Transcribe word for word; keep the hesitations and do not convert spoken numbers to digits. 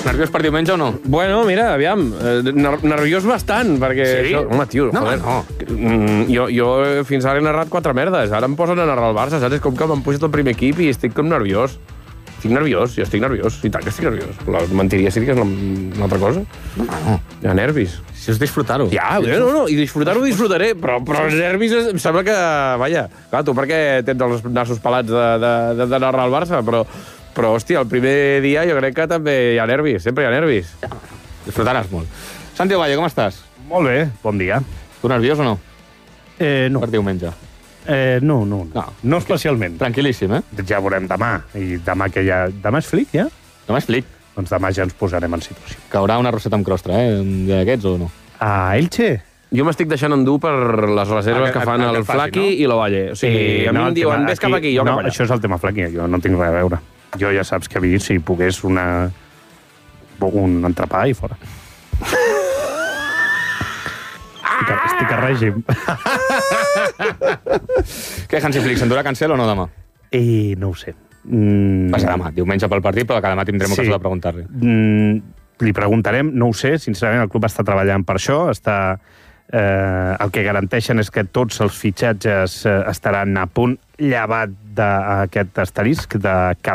Nerviós per diumenge o no? Bueno, mira, aviam, eh, ner nerviós bastant, perquè... Sí? Això, home, tio, No, joder. no. Mm, jo, jo fins ara he narrat quatre merdes, ara em posen a narrar el Barça, saps? És com que m'han pujat el primer equip i estic com nerviós. Estic nerviós, jo estic nerviós, i tant que estic nerviós. La mentiria sí que és la- una altra cosa. No, no. Hi ha nervis. Si és disfrutar-ho. Ja, bé, no, no, i disfrutar-ho disfrutaré, però, però els nervis em sembla que... Vaja, clar, tu perquè tens els nassos pelats de, de, de, de narrar el Barça, però, però, hòstia, el primer dia jo crec que també hi ha nervis, sempre hi ha nervis. Disfrutaràs molt. Santi Valle, com estàs? Molt bé, bon dia. Tu nerviós o no? Eh, no, Per diumenge. eh, no, no, No. no, no especialment. Tranquil·líssim, eh? Ja veurem demà. I demà que ja... Demà és flic, ja? Demà és flic. Doncs demà ja ens posarem en situació. Caurà una rosseta amb crostre, eh? Un dia d'aquests o no? A Elche? Jo m'estic deixant endur per les reserves Ah, que que- fan ah, que el faci, Flaqui no? i l'Ovalle. O sigui, a mi no, em el diuen, tema vés cap aquí, jo no, cap allà. això és el tema Flaqui, jo no tinc res a veure. Jo ja saps que a mi, si pogués una... un entrepà i fora. Estic a, estic a règim. Què, Hansi Flick, s'endurà Cancel o no demà? I no ho sé. Mm, Va ser demà, diumenge pel partit, però que demà tindrem Sí. ocasió de preguntar-li. Mm, li preguntarem, no ho sé, sincerament el club està treballant per això, està, eh, el que garanteixen és que tots els fitxatges eh, estaran a punt, llevat d'aquest asterisc de cada